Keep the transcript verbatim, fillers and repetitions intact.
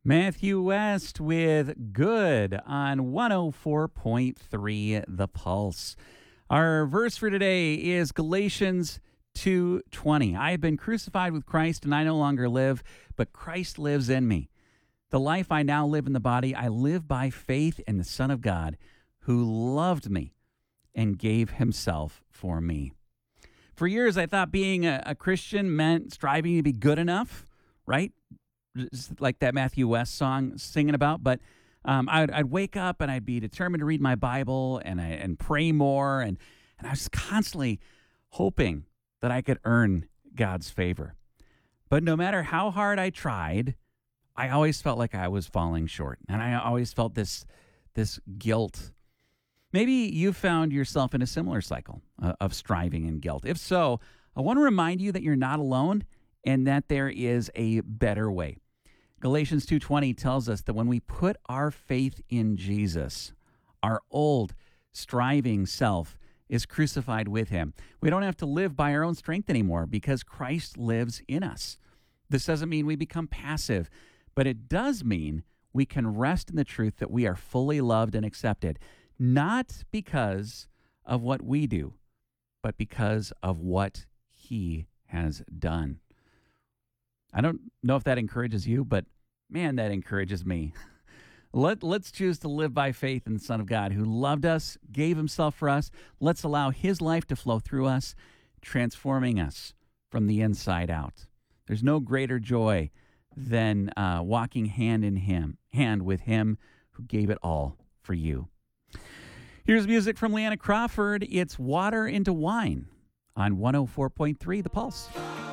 Matthew West with Good on one oh four point three The Pulse. Our verse for today is Galatians two twenty. I have been crucified with Christ, and I no longer live, but Christ lives in me. The life I now live in the body, I live by faith in the Son of God, who loved me and gave himself for me. For years, I thought being a, a Christian meant striving to be good enough, right? Like that Matthew West song singing about, but um, I'd, I'd wake up and I'd be determined to read my Bible and I, and pray more, and and I was constantly hoping that I could earn God's favor. But no matter how hard I tried, I always felt like I was falling short, and I always felt this this guilt. Maybe you found yourself in a similar cycle uh, of striving and guilt. If so, I want to remind you that you're not alone and that there is a better way. Galatians two twenty tells us that when we put our faith in Jesus, our old, striving self is crucified with him. We don't have to live by our own strength anymore because Christ lives in us. This doesn't mean we become passive, but it does mean we can rest in the truth that we are fully loved and accepted, not because of what we do, but because of what he has done. I don't know if that encourages you, but man, that encourages me. Let, let's choose to live by faith in the Son of God who loved us, gave himself for us. Let's allow his life to flow through us, transforming us from the inside out. There's no greater joy than uh, walking hand in him, hand with him who gave it all for you. Here's music from Leanna Crawford. It's Water into Wine on one oh four point three The Pulse.